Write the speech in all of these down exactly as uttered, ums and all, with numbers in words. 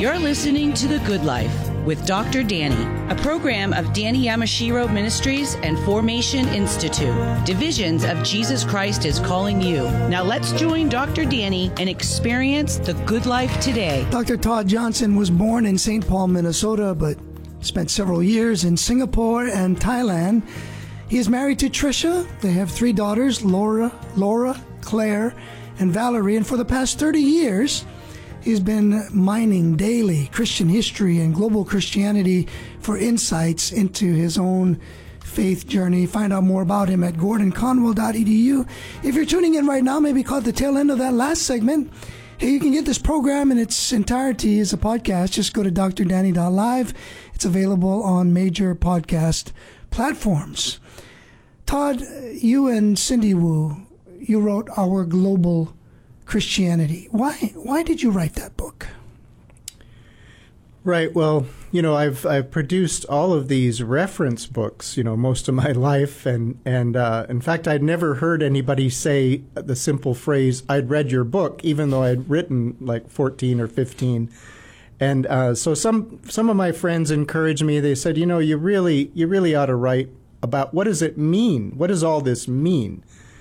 You're listening to The Good Life with Doctor Danny, a program of Danny Yamashiro Ministries and Formation Institute. Divisions of Jesus Christ is calling you. Now let's join Doctor Danny and experience the good life today. Doctor Todd Johnson was born in Saint Paul, Minnesota, but spent several years in Singapore and Thailand. He is married to Tricia. They have three daughters, Laura, Laura, Claire, and Valerie. And for the past thirty years, he's been mining daily Christian history and global Christianity for insights into his own faith journey. Find out more about him at gordon conwell dot e d u. If you're tuning in right now, maybe caught the tail end of that last segment, hey, you can get this program in its entirety as a podcast. Just go to d r danny dot live. It's available on major podcast platforms. Todd, you and Cindy Wu, you wrote Our Global Christianity. Why why did you write that book? Right. Well, you know, I've I've produced all of these reference books, you know, most of my life, and and uh, in fact, I'd never heard anybody say the simple phrase, "I'd read your book," even though I'd written like fourteen or fifteen. And uh, so some some of my friends encouraged me. They said, you know, you really you really ought to write about what does it mean? What does all this mean?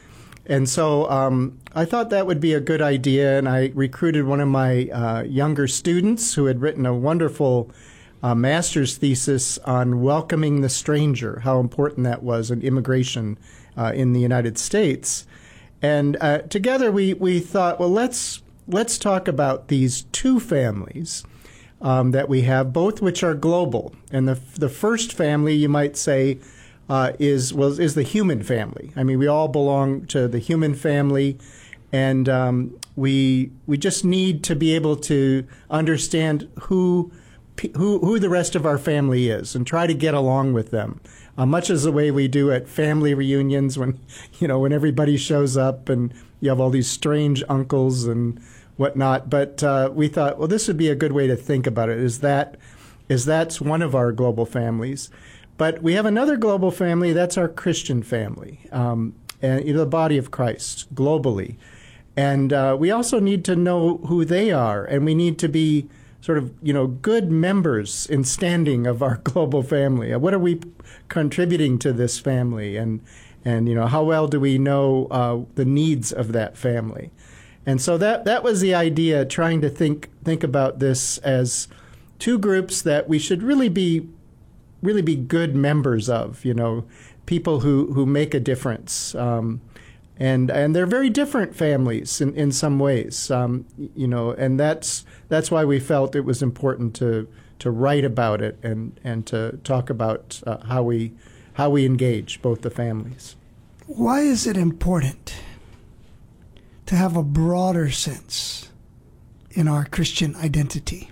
And so um, I thought that would be a good idea, and I recruited one of my uh, younger students who had written a wonderful uh, master's thesis on welcoming the stranger, how important that was in immigration uh, in the United States. And uh, together we, we thought, well, let's let's talk about these two families um, that we have, both which are global. And the the first family, you might say, Uh, is well is the human family. I mean, we all belong to the human family, and um, we we just need to be able to understand who who who the rest of our family is and try to get along with them, uh, much as the way we do at family reunions when you know when everybody shows up and you have all these strange uncles and whatnot. But uh, we thought, well, this would be a good way to think about it. Is that is that's one of our global families. But we have another global family, that's our Christian family, um, and you know, the body of Christ globally. And uh, we also need to know who they are, and we need to be sort of, you know, good members in standing of our global family. What are we contributing to this family? And, and you know, how well do we know uh, the needs of that family? And so that, that was the idea, trying to think, think about this as two groups that we should really be really be good members of, you know, people who, who make a difference. Um, and and they're very different families in, in some ways, um, you know, and that's that's why we felt it was important to to write about it and, and to talk about uh, how we how we engage both the families. Why is it important to have a broader sense in our Christian identity?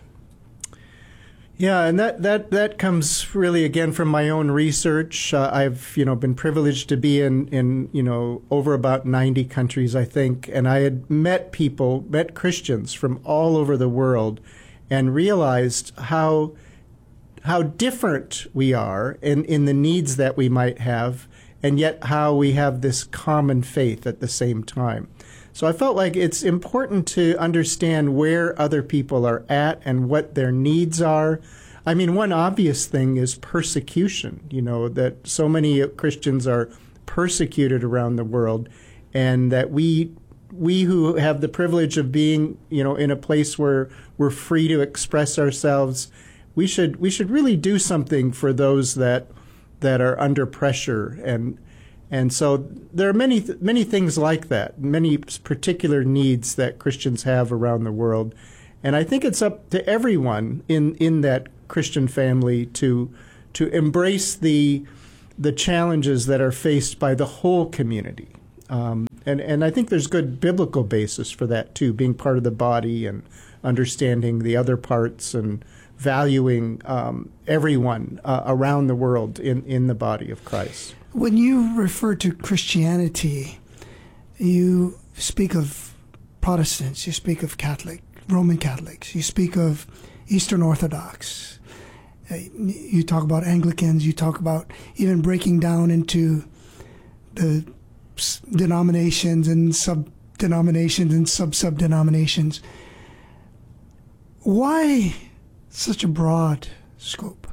Yeah, and that, that, that comes really, again, from my own research. Uh, I've, you know, been privileged to be in, in, you know, over about ninety countries, I think, and I had met people, met Christians from all over the world and realized how how different we are in, in the needs that we might have, and yet how we have this common faith at the same time. So I felt like it's important to understand where other people are at and what their needs are. I mean, one obvious thing is persecution, you know, that so many Christians are persecuted around the world, and that we we who have the privilege of being, you know, in a place where we're free to express ourselves, we should we should really do something for those that that are under pressure. And And so there are many th- many things like that, many particular needs that Christians have around the world. And I think it's up to everyone in, in that Christian family to to embrace the the challenges that are faced by the whole community. Um, and, and I think there's good biblical basis for that, too, being part of the body and understanding the other parts and valuing um, everyone uh, around the world in, in the body of Christ. When you refer to Christianity, you speak of Protestants, you speak of Catholic, Roman Catholics, you speak of Eastern Orthodox, uh, you talk about Anglicans, you talk about even breaking down into the denominations and sub-denominations and sub-sub-denominations. Why such a broad scope?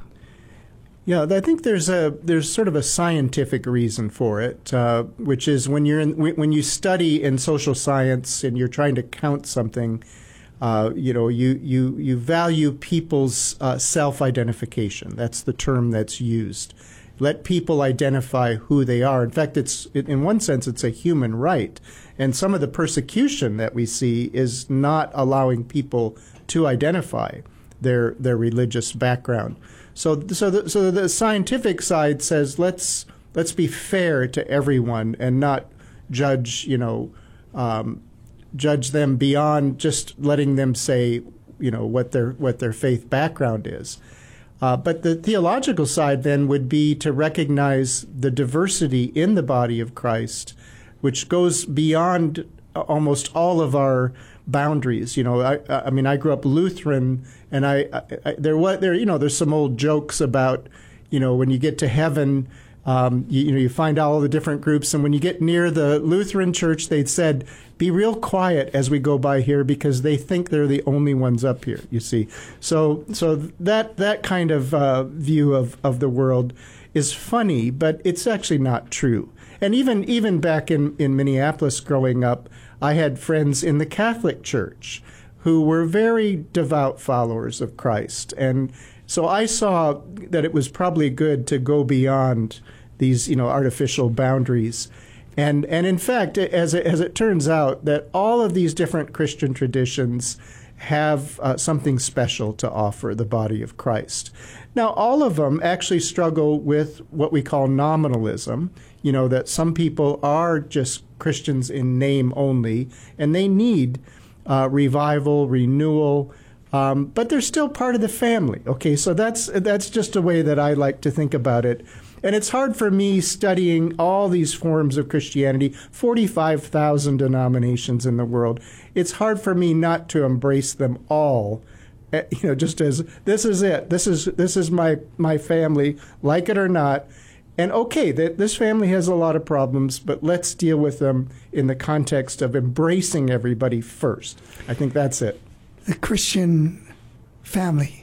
Yeah, I think there's a there's sort of a scientific reason for it, uh, which is when you're in, when you study in social science and you're trying to count something, uh, you know, you you you value people's uh, self-identification. That's the term that's used. Let people identify who they are. In fact, it's in one sense it's a human right, and some of the persecution that we see is not allowing people to identify their their religious background. So, so the, so the scientific side says let's let's be fair to everyone and not judge, you know, um, judge them beyond just letting them say, you know, what their what their faith background is. Uh, but the theological side then would be to recognize the diversity in the body of Christ, which goes beyond almost all of our boundaries. You know, I, I mean, I grew up Lutheran, and I, I, I there was there you know there's some old jokes about, you know, when you get to heaven, um, you, you know, you find all the different groups, and when you get near the Lutheran church, they said, be real quiet as we go by here because they think they're the only ones up here. You see, so so that that kind of uh, view of of the world is funny, but it's actually not true. And even even back in, in Minneapolis growing up, I had friends in the Catholic Church who were very devout followers of Christ. And so I saw that it was probably good to go beyond these, you know, artificial boundaries. And and in fact, as it, as it turns out, that all of these different Christian traditions have uh, something special to offer the body of Christ. Now, all of them actually struggle with what we call nominalism, you know, that some people are just Christians in name only, and they need uh, revival, renewal, um, but they're still part of the family. Okay, so that's that's just a way that I like to think about it. And it's hard for me studying all these forms of Christianity, forty-five thousand denominations in the world. It's hard for me not to embrace them all, you know, just as this is it. This is this is my, my family, like it or not. And okay, that this family has a lot of problems, but let's deal with them in the context of embracing everybody first. I think that's it. The Christian family.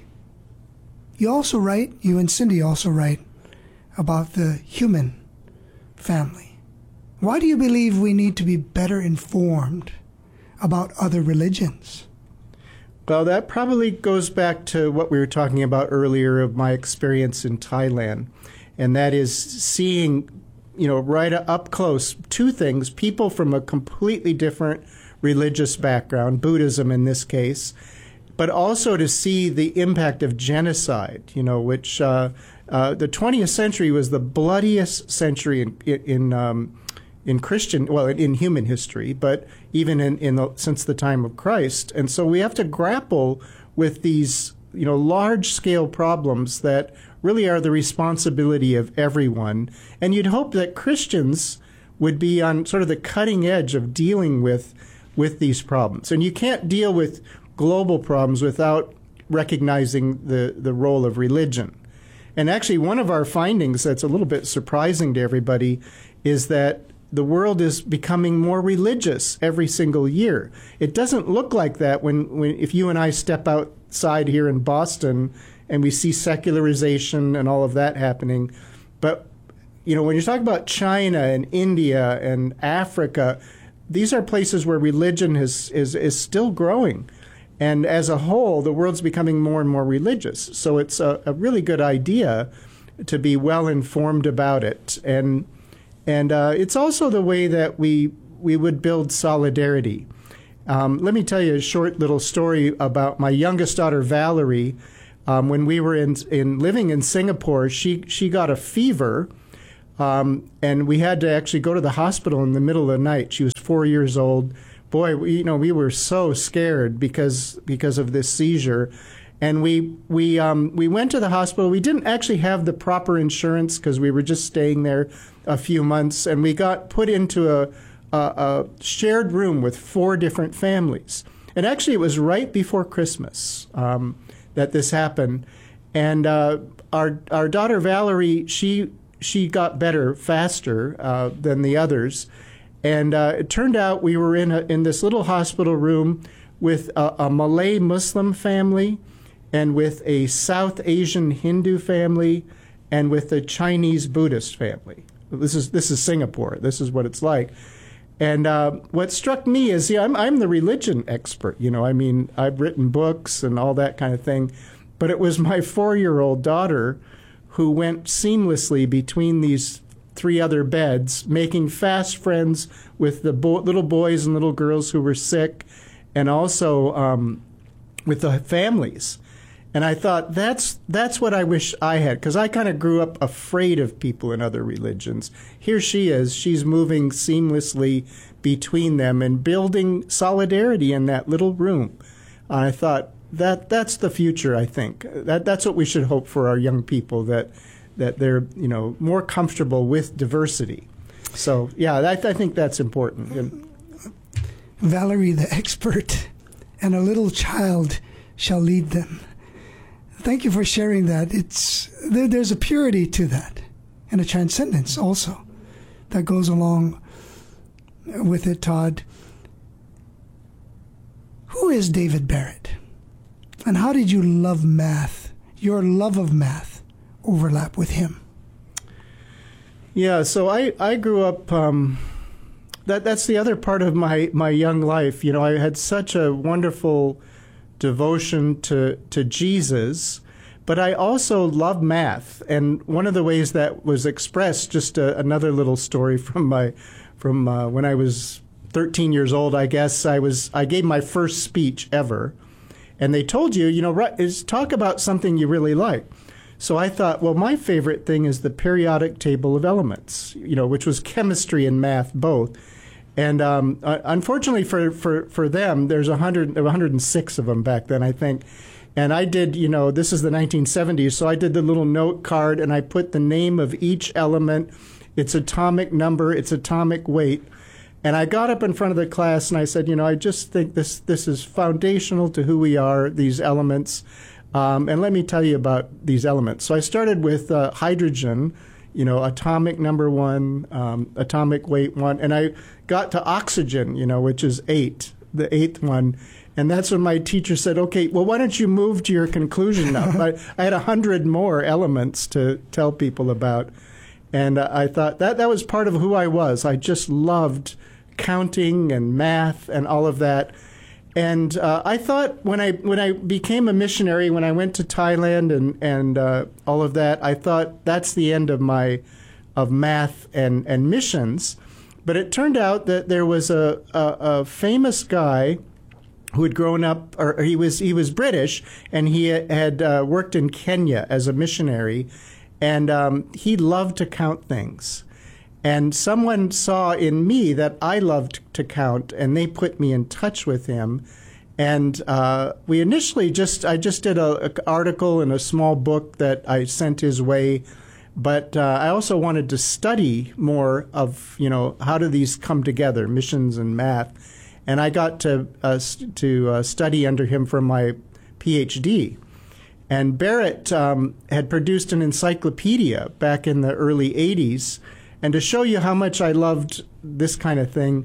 You also write, you and Cindy also write, about the human family. Why do you believe we need to be better informed about other religions? Well, that probably goes back to what we were talking about earlier of my experience in Thailand. And that is seeing, you know, right up close, two things, people from a completely different religious background, Buddhism in this case, but also to see the impact of genocide, you know, which uh, uh, the twentieth century was the bloodiest century in in um, in Christian, well, in human history, but even in, in the, since the time of Christ. And so we have to grapple with these, you know, large-scale problems that really are the responsibility of everyone. And you'd hope that Christians would be on sort of the cutting edge of dealing with with these problems. And you can't deal with global problems without recognizing the, the role of religion. And actually, one of our findings that's a little bit surprising to everybody is that the world is becoming more religious every single year. It doesn't look like that when, when if you and I step outside here in Boston and we see secularization and all of that happening. But, you know, when you talk about China and India and Africa, these are places where religion is, is, is still growing. And as a whole, the world's becoming more and more religious. So it's a, a really good idea to be well informed about it. And and uh, it's also the way that we we would build solidarity. Um, let me tell you a short little story about my youngest daughter, Valerie. Um, when we were in, in living in Singapore, she, she got a fever, um, and we had to actually go to the hospital in the middle of the night. She was four years old. Boy, we, you know, we were so scared because because of this seizure, and we we um, we went to the hospital. We didn't actually have the proper insurance because we were just staying there a few months, and we got put into a, a, a shared room with four different families. And actually, it was right before Christmas um, that this happened, and uh, our our daughter Valerie, she she got better faster uh, than the others. And uh, it turned out we were in a, in this little hospital room with a, a Malay Muslim family and with a South Asian Hindu family, and with a Chinese Buddhist family. This is this is Singapore. This is what it's like. And uh, what struck me is, yeah, I'm, I'm the religion expert. You know, I mean, I've written books and all that kind of thing. But it was my four-year-old daughter who went seamlessly between these three other beds, making fast friends with the bo- little boys and little girls who were sick, and also um, with the families. And I thought, that's that's what I wish I had, because I kind of grew up afraid of people in other religions. Here she is. She's moving seamlessly between them and building solidarity in that little room. I thought, that that's the future, I think. That That's what we should hope for our young people, that that they're, you know, more comfortable with diversity. So, yeah, I, I think that's important. And Valerie, the expert, and a little child shall lead them. Thank you for sharing that. It's there, there's a purity to that, and a transcendence also that goes along with it, Todd. Who is David Barrett? And how did you love math, your love of math, overlap with him? Yeah, so I, I grew up, um, that that's the other part of my, my young life. You know, I had such a wonderful devotion to, to Jesus, but I also love math. And one of the ways that was expressed, just a, another little story from my from uh, when I was thirteen years old, I guess, I was I gave my first speech ever. And they told you, you know, is talk about something you really like. So I thought, well, my favorite thing is the periodic table of elements, you know, which was chemistry and math both. And um, uh, unfortunately for, for, for them, there's one hundred, one hundred six of them back then, I think. And I did, you know, this is the nineteen seventies, so I did the little note card, and I put the name of each element, its atomic number, its atomic weight. And I got up in front of the class and I said, you know, I just think this this is foundational to who we are, these elements. Um, and let me tell you about these elements. So I started with uh, hydrogen, you know, atomic number one, um, atomic weight one. And I got to oxygen, you know, which is eight, the eighth one. And that's when my teacher said, okay, well, why don't you move to your conclusion now? I, I had a hundred more elements to tell people about. And uh, I thought that that was part of who I was. I just loved counting and math and all of that. And uh, I thought when I when I became a missionary, when I went to Thailand and and uh, all of that, I thought that's the end of my of math and and missions. But it turned out that there was a a, a famous guy who had grown up, or he was he was British, and he had uh, worked in Kenya as a missionary, and um, he loved to count things. And someone saw in me that I loved to count, and they put me in touch with him. And uh, we initially just, I just did an article in a small book that I sent his way. But uh, I also wanted to study more of, you know, how do these come together, missions and math. And I got to, uh, to uh, study under him for my P H D. And Barrett um, had produced an encyclopedia back in the early eighties. And to show you how much I loved this kind of thing,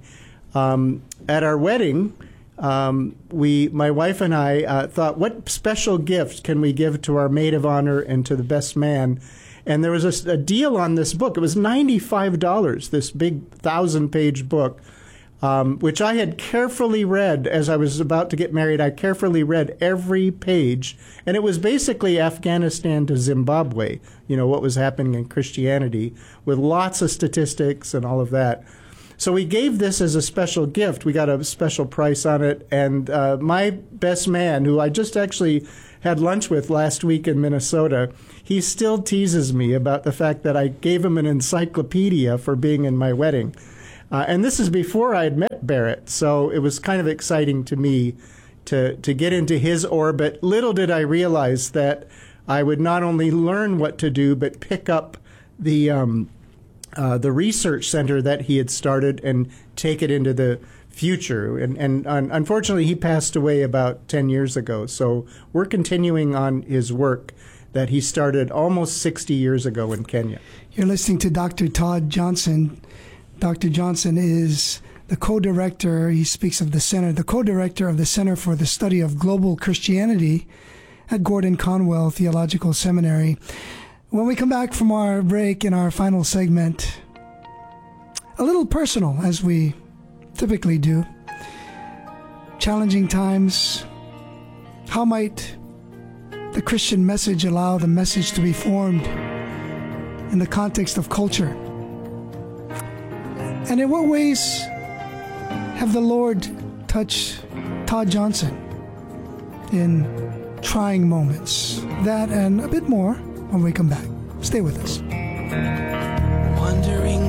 um, at our wedding, um, we, my wife and I, uh, thought, what special gift can we give to our maid of honor and to the best man? And there was a, a deal on this book. It was ninety-five dollars, this big thousand-page book, um, which I had carefully read as I was about to get married. I carefully read every page, and it was basically Afghanistan to Zimbabwe, you know, what was happening in Christianity, with lots of statistics and all of that. So we gave this as a special gift. We got a special price on it, and uh, my best man, who I just actually had lunch with last week in Minnesota, he still teases me about the fact that I gave him an encyclopedia for being in my wedding. Uh, and this is before I had met Barrett, so it was kind of exciting to me to, to get into his orbit. Little did I realize that I would not only learn what to do, but pick up the um, uh, the research center that he had started and take it into the future. And, and un- unfortunately, he passed away about ten years ago. So we're continuing on his work that he started almost sixty years ago in Kenya. You're listening to Doctor Todd Johnson. Doctor Johnson is the co-director, he speaks of the center, the co-director of the Center for the Study of Global Christianity at Gordon Conwell Theological Seminary. When we come back from our break in our final segment, a little personal, as we typically do. Challenging times. How might the Christian message allow the message to be formed in the context of culture? And in what ways have the Lord touched Todd Johnson in trying moments? That and a bit more when we come back. Stay with us. Wondering